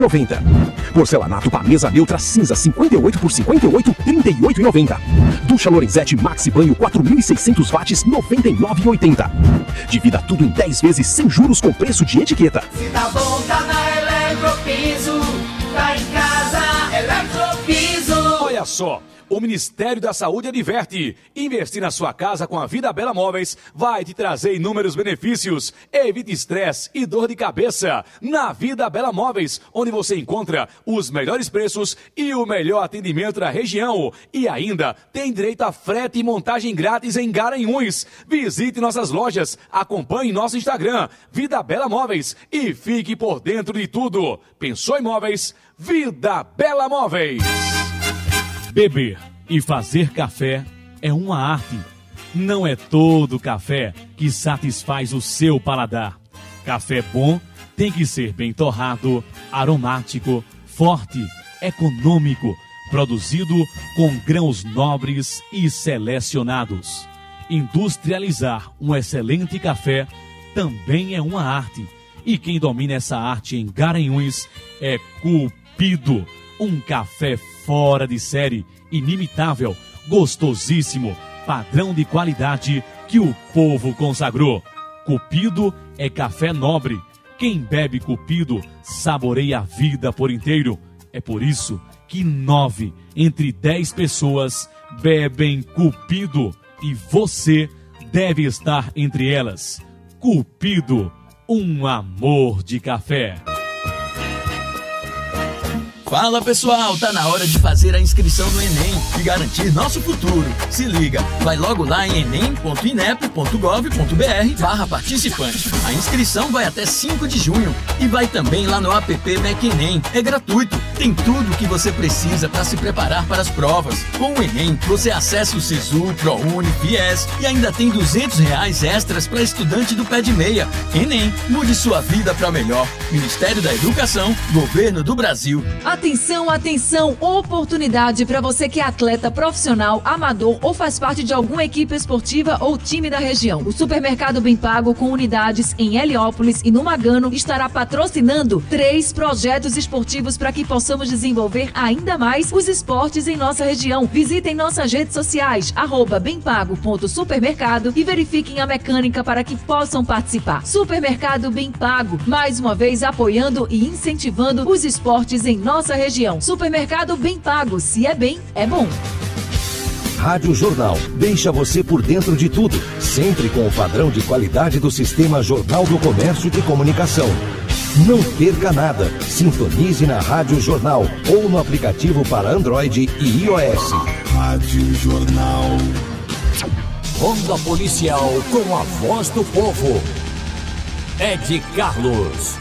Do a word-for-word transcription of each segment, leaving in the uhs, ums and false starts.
noventa. Porcelanato Pamesa Neutra cinza cinquenta e oito por cinquenta e oito, trinta e oito e noventa. Ducha Lorenzetti Maxi Banho quatro mil e seiscentos watts, noventa e nove e oitenta. Divida tudo em dez vezes sem juros com preço de etiqueta. Se tá bom, tá na Eletropiso. Tá em casa, Eletropiso. Olha só. O Ministério da Saúde adverte: investir na sua casa com a Vida Bela Móveis vai te trazer inúmeros benefícios. Evite estresse e dor de cabeça. Na Vida Bela Móveis, onde você encontra os melhores preços e o melhor atendimento da região. E ainda tem direito a frete e montagem grátis em Garanhuns. Visite nossas lojas, acompanhe nosso Instagram, Vida Bela Móveis, e fique por dentro de tudo. Pensou em móveis? Vida Bela Móveis. Beber e fazer café é uma arte. Não é todo café que satisfaz o seu paladar. Café bom tem que ser bem torrado, aromático, forte, econômico, produzido com grãos nobres e selecionados. Industrializar um excelente café também é uma arte. E quem domina essa arte em Garanhuns é Cupido. Um café fora de série, inimitável, gostosíssimo, padrão de qualidade que o povo consagrou. Cupido é café nobre. Quem bebe Cupido saboreia a vida por inteiro. É por isso que nove entre dez pessoas bebem Cupido e você deve estar entre elas. Cupido, um amor de café. Fala pessoal, tá na hora de fazer a inscrição no Enem e garantir nosso futuro. Se liga, vai logo lá em enem ponto inep ponto gov ponto br barra participante. A inscrição vai até cinco de junho e vai também lá no app Mac Enem. É gratuito, tem tudo o que você precisa para se preparar para as provas. Com o Enem, você acessa o Sisu, ProUni, Fies e ainda tem duzentos reais extras para estudante do pé de meia. Enem, mude sua vida para melhor. Ministério da Educação, Governo do Brasil. Atenção, atenção, oportunidade para você que é atleta profissional, amador ou faz parte de alguma equipe esportiva ou time da região. O Supermercado Bem Pago, com unidades em Heliópolis e no Magano, estará patrocinando três projetos esportivos para que possamos desenvolver ainda mais os esportes em nossa região. Visitem nossas redes sociais, arroba bemapago ponto supermercado, e verifiquem a mecânica para que possam participar. Supermercado Bem Pago, mais uma vez apoiando e incentivando os esportes em nossa região. Supermercado Bem Pago, se é bem, é bom. Rádio Jornal deixa você por dentro de tudo, sempre com o padrão de qualidade do Sistema Jornal do Comércio de Comunicação. Não perca nada. Sintonize na Rádio Jornal ou no aplicativo para Android e iOS. Rádio Jornal. Ronda Policial com a voz do povo. Ed Carlos.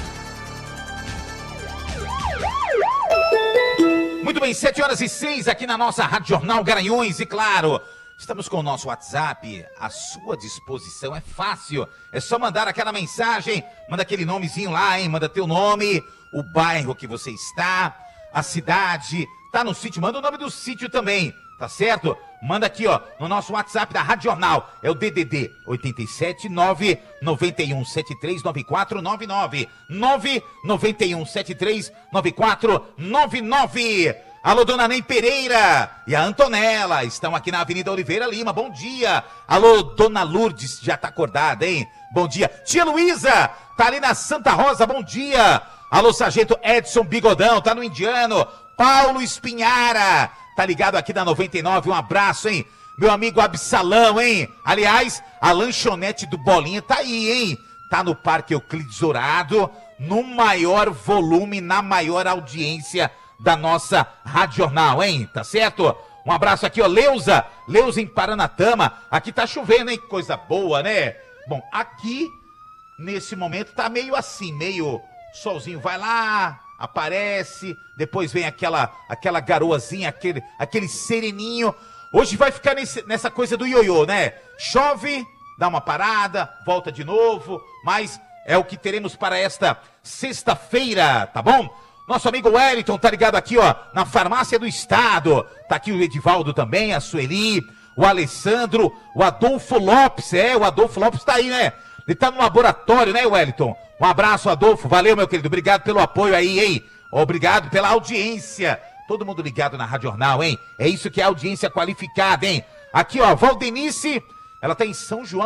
Muito bem, sete horas e seis aqui na nossa Rádio Jornal Garanhuns. E claro, estamos com o nosso WhatsApp à sua disposição. É fácil, é só mandar aquela mensagem. Manda aquele nomezinho lá, hein? Manda teu nome, o bairro que você está, a cidade. Tá no sítio, manda o nome do sítio também, tá certo? Manda aqui, ó, no nosso WhatsApp da Rádio Jornal. É o D D D oito sete nove nove um sete três nove quatro nove nove. nove nove um sete três nove quatro nove nove. Alô, dona Ney Pereira e a Antonella estão aqui na Avenida Oliveira Lima. Bom dia. Alô, dona Lourdes, já tá acordada, hein? Bom dia. Tia Luísa, tá ali na Santa Rosa. Bom dia. Alô, sargento Edson Bigodão, tá no Indiano. Paulo Espinhara, tá ligado aqui da noventa e nove, um abraço, hein? Meu amigo Absalão, hein? Aliás, a lanchonete do Bolinha tá aí, hein? Tá no Parque Euclides Dourado, no maior volume, na maior audiência da nossa Rádio Jornal, hein? Tá certo? Um abraço aqui, ó, Leusa, Leusa em Paranatama. Aqui tá chovendo, hein? Coisa boa, né? Bom, aqui, nesse momento, tá meio assim, meio solzinho vai lá, aparece, depois vem aquela, aquela garoazinha, aquele, aquele sereninho. Hoje vai ficar nesse, nessa coisa do ioiô, né? Chove, dá uma parada, volta de novo, mas é o que teremos para esta sexta-feira, tá bom? Nosso amigo Wellington tá ligado aqui, ó, na Farmácia do Estado. Tá aqui o Edivaldo também, a Sueli, o Alessandro, o Adolfo Lopes, é, o Adolfo Lopes tá aí, né? Ele tá no laboratório, né, Wellington? Um abraço, Adolfo. Valeu, meu querido. Obrigado pelo apoio aí, hein? Obrigado pela audiência. Todo mundo ligado na Rádio Jornal, hein? É isso que é audiência qualificada, hein? Aqui, ó, Valdenice, ela tá em São João.